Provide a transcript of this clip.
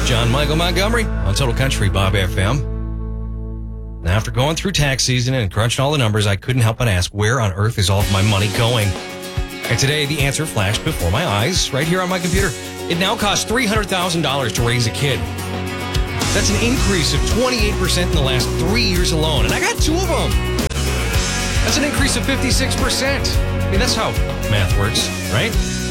John Michael Montgomery on Total Country Bob FM. Now, after going through tax season and crunching all the numbers, I couldn't help but ask, where on earth is all of my money going? And today, the answer flashed before my eyes right here on my computer. It now costs $300,000 to raise a kid. That's an increase of 28% in the last 3 years alone. And I got 2 of them. That's an increase of 56%. I mean, that's how math works, right?